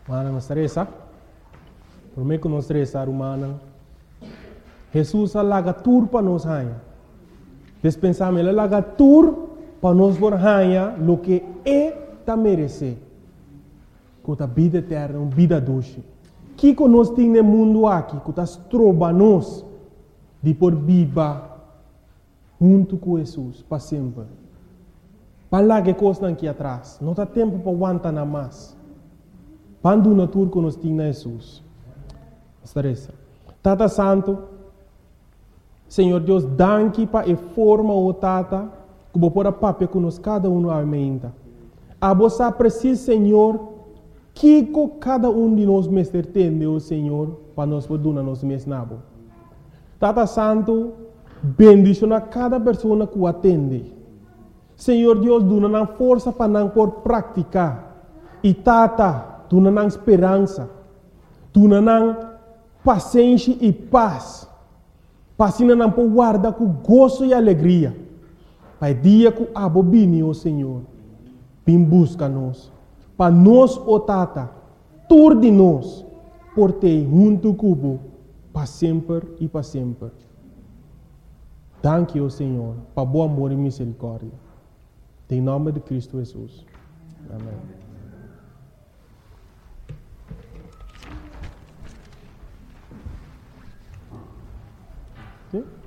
Mana não estressa. Por mim que não estressa, humana. Jesus alaga tur para nós rainha. Despensamos ele alaga tur para nós por rainha lo que tá merece. Com a vida eterna, uma vida doce. Que nós temos no mundo aqui, que está trova nós de por viva junto com Jesus para sempre. Para lá que coisa aqui atrás, não dá tempo para aguentar nada mais. Quando na tur que nós temos Jesus. Estressa. Tata Santo, Senhor Deus, danke para a forma o Tata, que vou pôr a papel que nós cada um aumenta. A você precisa, Senhor, que cada um de nós mestre tem, o Senhor, para nós poder nos mesnabo. Tata Santo, bendicionar cada pessoa que o atende. Senhor Deus, dá força para não por praticar. E Tata, dá esperança. Dá paciência e paz. Para não por guardar com gozo e alegria. Para o dia que abo bini, o Senhor, vem busca nós. Para nós, o Tata, tur de nós, por ter junto cubo, para sempre e para sempre. Danke, o Senhor, para bom amor e misericórdia. Em nome de Cristo Jesus. Amém. Okay?